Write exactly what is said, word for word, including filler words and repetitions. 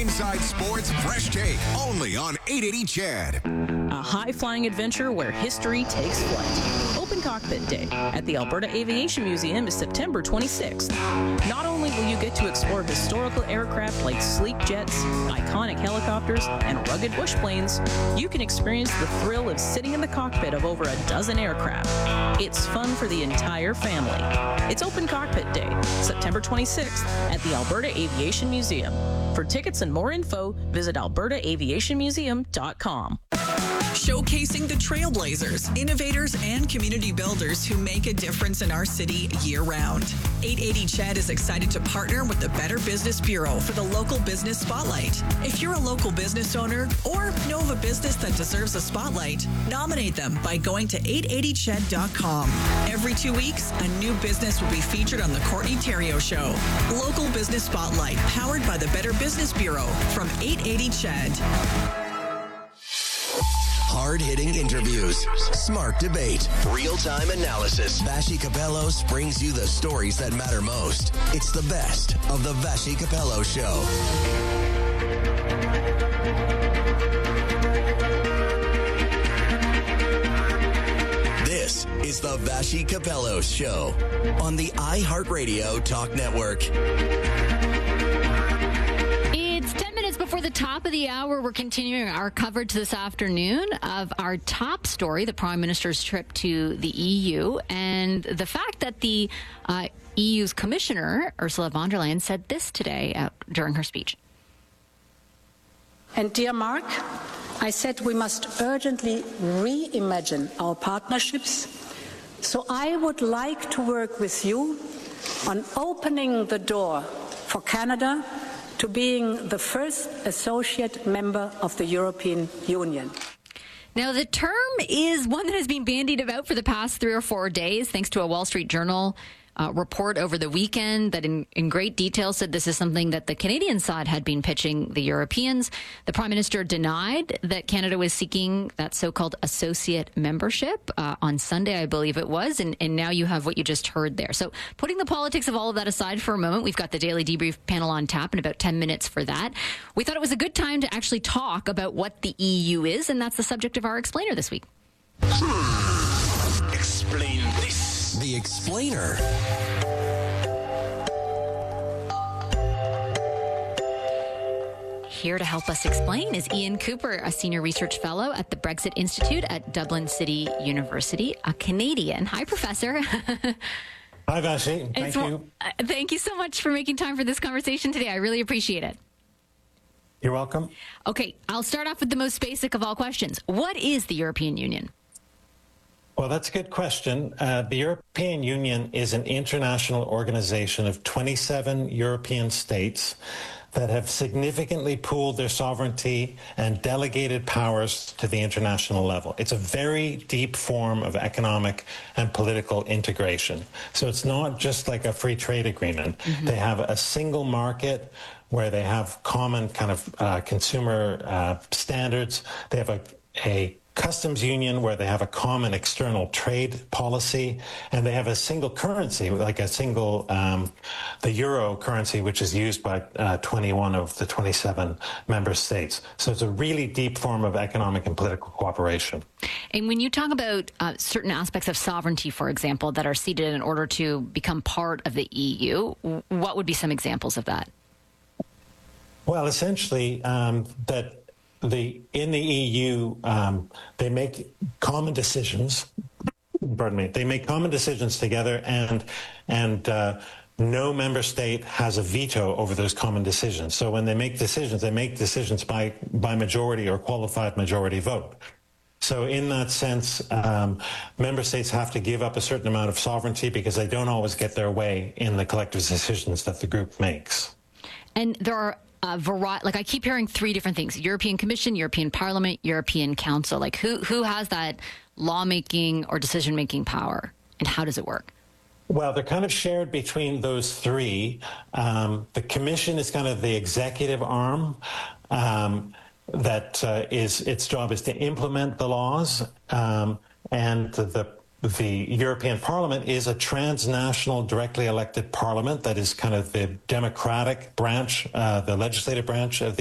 Inside Sports Fresh Take, only on eight eighty C H E D. A high-flying adventure where history takes flight. Open Cockpit Day at the Alberta Aviation Museum is September twenty-sixth. Not only will you get to explore historical aircraft like sleek jets, iconic helicopters, and rugged bush planes, you can experience the thrill of sitting in the cockpit of over a dozen aircraft. It's fun for the entire family. It's Open Cockpit Day, September twenty-sixth at the Alberta Aviation Museum. For tickets and more info, visit alberta aviation museum dot com. Showcasing the trailblazers, innovators, and community builders who make a difference in our city year-round. eight eighty C H E D is excited to partner with the Better Business Bureau for the Local Business Spotlight. If you're a local business owner or know of a business that deserves a spotlight, nominate them by going to eight eighty C H E D dot com. Every two weeks, a new business will be featured on the Courtney Theriault Show. Local Business Spotlight, powered by the Better Business Bureau from eight eighty C H E D. Hard-hitting interviews, smart debate, real-time analysis. Vassy Kapelos brings you the stories that matter most. It's the best of the Vassy Kapelos Show. This is the Vassy Kapelos Show on the iHeartRadio Talk Network. Before the top of the hour, we're continuing our coverage this afternoon of our top story, the Prime Minister's trip to the E U, and the fact that the uh, E U's Commissioner, Ursula von der Leyen, said this today uh, during her speech. And dear Mark, I said we must urgently reimagine our partnerships. So I would like to work with you on opening the door for Canada to being the first associate member of the European Union. Now, the term is one that has been bandied about for the past three or four days, thanks to a Wall Street Journal uh, report over the weekend that in, in great detail said this is something that the Canadian side had been pitching the Europeans. The Prime Minister denied that Canada was seeking that so-called associate membership uh, on Sunday, I believe it was, and, and now you have what you just heard there. So putting the politics of all of that aside for a moment, we've got the Daily Debrief panel on tap in about ten minutes for that. We thought it was a good time to actually talk about what the E U is, and that's the subject of our Explainer this week. Hmm. Explain this. The Explainer. Here to help us explain is Ian Cooper, a senior research fellow at the Brexit Institute at Dublin City University, a Canadian. Hi, Professor. Hi, Vassy. Thank it's, you. Uh, thank you so much for making time for this conversation today. I really appreciate it. You're welcome. Okay, I'll start off with the most basic of all questions. What is the European Union? Well, that's a good question. Uh, the European Union is an international organization of twenty-seven European states that have significantly pooled their sovereignty and delegated powers to the international level. It's a very deep form of economic and political integration. So it's not just like a free trade agreement. Mm-hmm. They have a single market where they have common kind of uh, consumer uh, standards. They have a, a customs union where they have a common external trade policy, and they have a single currency, like a single, um, the euro currency, which is used by uh, twenty-one of the twenty-seven member states. So it's a really deep form of economic and political cooperation. And when you talk about uh, certain aspects of sovereignty, for example, that are ceded in order to become part of the E U, what would be some examples of that? Well, essentially, um, that The, in the E U, um, they make common decisions. Pardon me. They make common decisions together, and and uh, no member state has a veto over those common decisions. So when they make decisions, they make decisions by by majority or qualified majority vote. So in that sense, um, member states have to give up a certain amount of sovereignty because they don't always get their way in the collective decisions that the group makes. And there are a variety, like I keep hearing three different things: European Commission, European Parliament, European Council. Like who who has that lawmaking or decision-making power, and how does it work? Well, they're kind of shared between those three. Um, the Commission is kind of the executive arm. Um, that uh, is its job is to implement the laws, um, and the The European Parliament is a transnational, directly elected parliament that is kind of the democratic branch, uh, the legislative branch of the